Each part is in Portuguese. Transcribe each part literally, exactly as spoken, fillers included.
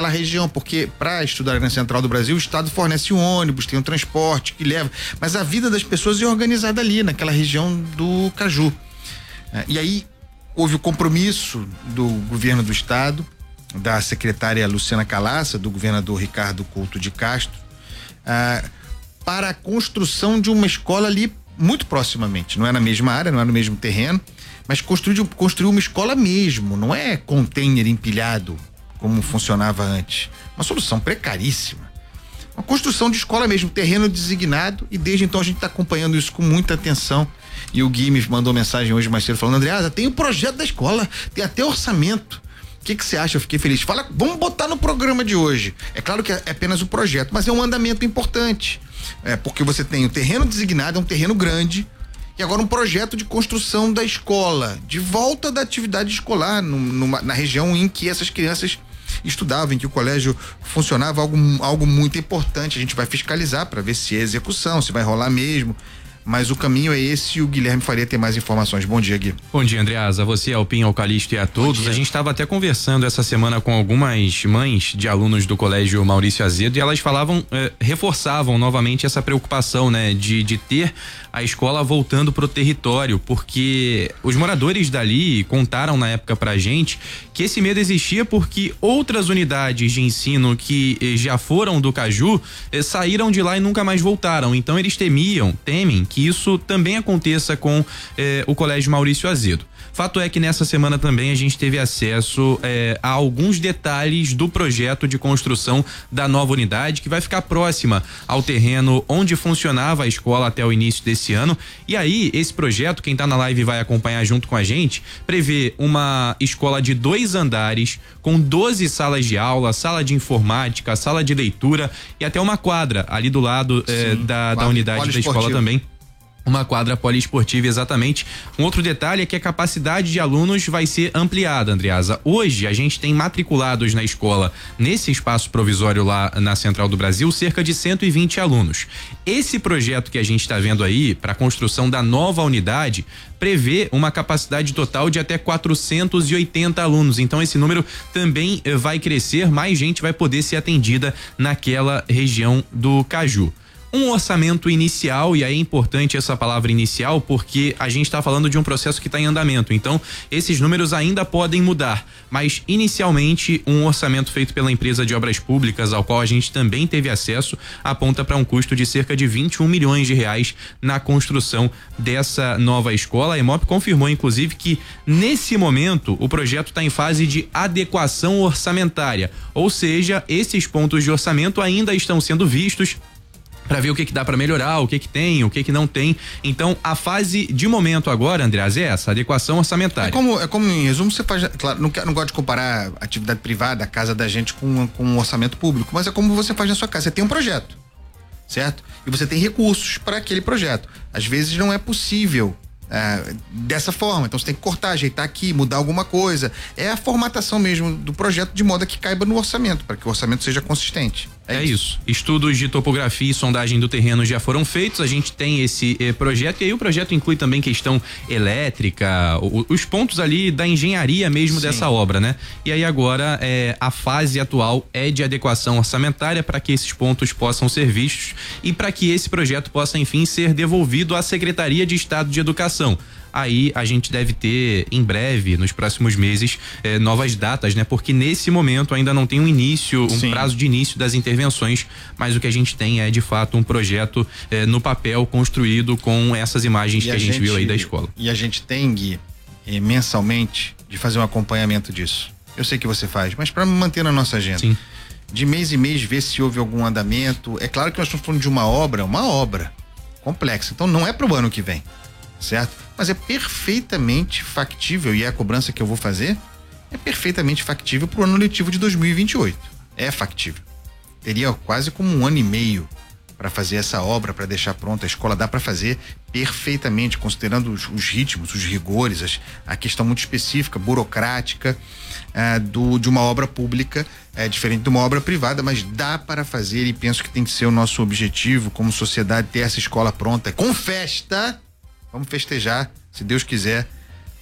naquela região, porque para estudar na Central do Brasil, o Estado fornece um ônibus, tem um transporte que leva, mas a vida das pessoas é organizada ali, naquela região do Caju. É, e aí houve o compromisso do governo do Estado, da secretária Luciana Calaça, do governador Ricardo Couto de Castro, ah, para a construção de uma escola ali muito proximamente, não é na mesma área, não é no mesmo terreno, mas construir, construir uma escola mesmo, não é container empilhado como funcionava antes, uma solução precaríssima, uma construção de escola mesmo, terreno designado, e desde então a gente está acompanhando isso com muita atenção. E o Gui me mandou mensagem hoje mais cedo falando: Andreasa, tem o projeto da escola, tem até orçamento. O que que você acha? Eu fiquei feliz. Fala, vamos botar no programa de hoje. É claro que é apenas o projeto, mas é um andamento importante. É, porque você tem o terreno designado, é um terreno grande, e agora um projeto de construção da escola, de volta da atividade escolar, numa, na região em que essas crianças estudavam, em que o colégio funcionava, algo, algo muito importante. A gente vai fiscalizar para ver se é execução, se vai rolar mesmo. Mas o caminho é esse, e o Guilherme Faria tem mais informações. Bom dia, Gui. Bom dia, Andreasa. A você, Alpim, ao Calixto e a todos. A gente estava até conversando essa semana com algumas mães de alunos do Colégio Maurício Azedo, e elas falavam, eh, reforçavam novamente essa preocupação, né, de, de ter a escola voltando pro território, porque os moradores dali contaram na época pra gente que esse medo existia porque outras unidades de ensino que eh, já foram do Caju eh, saíram de lá e nunca mais voltaram. Então eles temiam, temem que isso também aconteça com eh, o Colégio Maurício Azedo. Fato é que nessa semana também a gente teve acesso eh, a alguns detalhes do projeto de construção da nova unidade, que vai ficar próxima ao terreno onde funcionava a escola até o início desse ano. E aí, esse projeto, quem tá na live vai acompanhar junto com a gente, prevê uma escola de dois andares, com doze salas de aula, sala de informática, sala de leitura e até uma quadra ali do lado eh, da, da unidade da escola também. Uma quadra poliesportiva, exatamente. Um outro detalhe é que a capacidade de alunos vai ser ampliada, Andreasa. Hoje a gente tem matriculados na escola, nesse espaço provisório lá na Central do Brasil, cerca de cento e vinte alunos. Esse projeto que a gente está vendo aí, para a construção da nova unidade, prevê uma capacidade total de até quatrocentos e oitenta alunos. Então esse número também vai crescer, mais gente vai poder ser atendida naquela região do Caju. Um orçamento inicial, e aí é importante essa palavra inicial porque a gente está falando de um processo que está em andamento, então esses números ainda podem mudar, mas inicialmente um orçamento feito pela empresa de obras públicas, ao qual a gente também teve acesso, aponta para um custo de cerca de vinte e um milhões de reais na construção dessa nova escola. A EMOP confirmou inclusive que nesse momento o projeto está em fase de adequação orçamentária, ou seja, esses pontos de orçamento ainda estão sendo vistos para ver o que que dá para melhorar, o que que tem, o que que não tem. Então, a fase de momento agora, Andreas, é essa, adequação orçamentária. É como, é como em resumo, você faz, claro, não, não gosto de comparar atividade privada, a casa da gente com, com um orçamento público, mas é como você faz na sua casa, você tem um projeto, certo? E você tem recursos para aquele projeto. Às vezes não é possível É, dessa forma, então você tem que cortar, ajeitar aqui, mudar alguma coisa. É a formatação mesmo do projeto de modo a que caiba no orçamento, para que o orçamento seja consistente. É, é isso. isso. Estudos de topografia e sondagem do terreno já foram feitos. A gente tem esse eh, projeto, e aí o projeto inclui também questão elétrica, o, os pontos ali da engenharia mesmo. Sim. Dessa obra, né? E aí agora eh, a fase atual é de adequação orçamentária para que esses pontos possam ser vistos e para que esse projeto possa, enfim, ser devolvido à Secretaria de Estado de Educação. Aí a gente deve ter em breve, nos próximos meses, eh, novas datas, né? Porque nesse momento ainda não tem um início, um Sim. prazo de início das intervenções, mas o que a gente tem é de fato um projeto eh, no papel construído com essas imagens e que a, a gente, gente viu aí da escola. E a gente tem, Gui, eh, mensalmente, de fazer um acompanhamento disso. Eu sei que você faz, mas para manter na nossa agenda. Sim. De mês em mês, ver se houve algum andamento. É claro que nós estamos falando de uma obra, uma obra complexa, então não é para o ano que vem. Certo? Mas é perfeitamente factível, e é a cobrança que eu vou fazer, é perfeitamente factível para o ano letivo de dois mil e vinte e oito. É factível. Teria quase como um ano e meio para fazer essa obra, para deixar pronta a escola. Dá para fazer perfeitamente, considerando os, os ritmos, os rigores, as, a questão muito específica, burocrática ah, do, de uma obra pública, é diferente de uma obra privada, mas dá para fazer, e penso que tem que ser o nosso objetivo como sociedade, ter essa escola pronta com festa. Vamos festejar, se Deus quiser,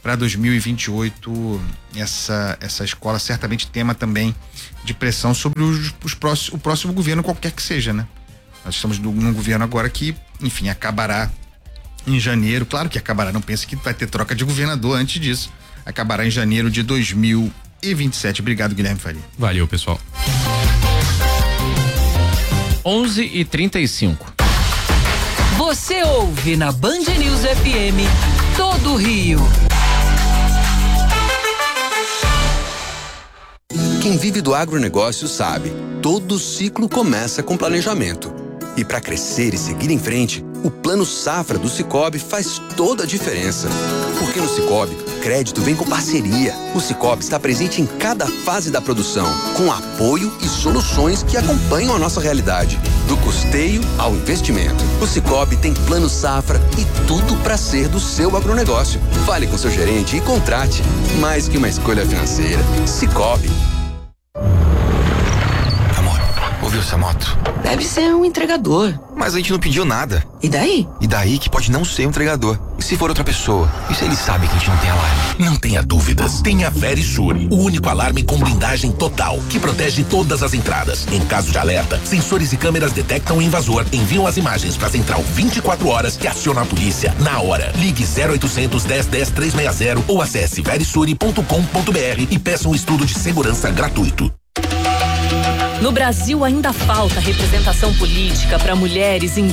para dois mil e vinte e oito essa, essa escola certamente tema também de pressão sobre os, os próximos, o próximo governo, qualquer que seja, né? Nós estamos num governo agora que, enfim, acabará em janeiro, claro que acabará, não pense que vai ter troca de governador antes disso, acabará em janeiro de dois mil e vinte e sete. Obrigado, Guilherme Faria. Valeu, pessoal. onze e trinta e cinco. Você ouve na Band News F M todo o Rio. Quem vive do agronegócio sabe, todo ciclo começa com planejamento. E para crescer e seguir em frente, o Plano Safra do Sicoob faz toda a diferença. Porque no Sicoob, crédito vem com parceria. O Sicoob está presente em cada fase da produção, com apoio e soluções que acompanham a nossa realidade. Do custeio ao investimento. O Sicoob tem Plano Safra e tudo para ser do seu agronegócio. Fale com seu gerente e contrate. Mais que uma escolha financeira. Sicoob. Amor, ouviu essa moto? Deve ser um entregador. Mas a gente não pediu nada. E daí? E daí que pode não ser um entregador. E se for outra pessoa? E se ele sabe que a gente não tem alarme? Não tenha dúvidas. Tenha Verisure, o único alarme com blindagem total, que protege todas as entradas. Em caso de alerta, sensores e câmeras detectam o invasor, enviam as imagens para a central vinte e quatro horas que aciona a polícia na hora. Ligue zero oitocentos, dez, dez, trezentos e sessenta ou acesse verisure ponto com ponto br e peça um estudo de segurança gratuito. No Brasil ainda falta representação política para mulheres em